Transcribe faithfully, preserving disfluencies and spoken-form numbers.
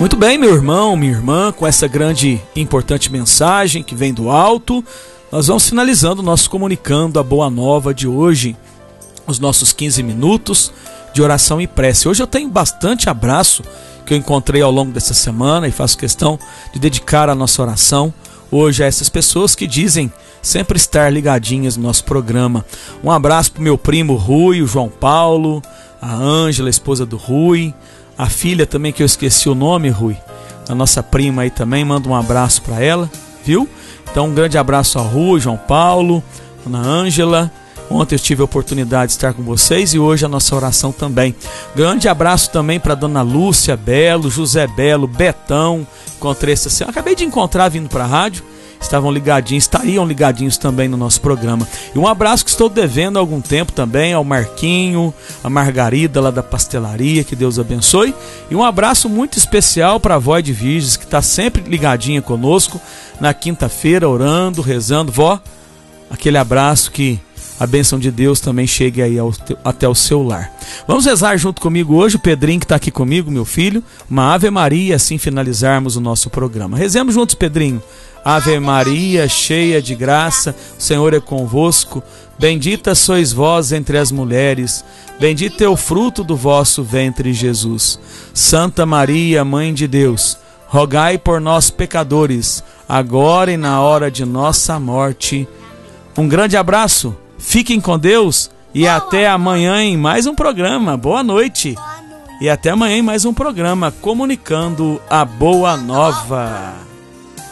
Muito bem, meu irmão, minha irmã, com essa grande e importante mensagem que vem do alto, nós vamos finalizando o nosso Comunicando a Boa Nova de hoje, os nossos quinze minutos de oração e prece. Hoje eu tenho bastante abraço que eu encontrei ao longo dessa semana e faço questão de dedicar a nossa oração hoje a essas pessoas que dizem sempre estar ligadinhas no nosso programa. Um abraço para o meu primo Rui, o João Paulo, a Ângela, a esposa do Rui, a filha também que eu esqueci o nome, Rui, a nossa prima aí também, manda um abraço para ela, viu? Então um grande abraço ao Rui, João Paulo, Ana Ângela. Ontem eu tive a oportunidade de estar com vocês e hoje a nossa oração também. Grande abraço também para Dona Lúcia Belo, José Belo, Betão. Encontrei essa semana, acabei de encontrar vindo para a rádio. Estavam ligadinhos, estariam ligadinhos também no nosso programa. E um abraço que estou devendo há algum tempo também ao Marquinho, a Margarida lá da pastelaria, que Deus abençoe. E um abraço muito especial para a Vó de Virgens, que está sempre ligadinha conosco na quinta-feira, orando, rezando. Vó, aquele abraço, que a bênção de Deus também chegue aí ao teu, até o seu lar. Vamos rezar junto comigo hoje, o Pedrinho que está aqui comigo, meu filho, uma Ave Maria, assim finalizarmos o nosso programa. Rezemos juntos, Pedrinho. Ave Maria, cheia de graça, o Senhor é convosco. Bendita sois vós entre as mulheres, bendito é o fruto do vosso ventre, Jesus. Santa Maria, Mãe de Deus, rogai por nós, pecadores, agora e na hora de nossa morte. Um grande abraço, fiquem com Deus e Boa até amanhã em mais um programa. Boa noite. Boa noite. E até amanhã em mais um programa Comunicando a Boa Nova.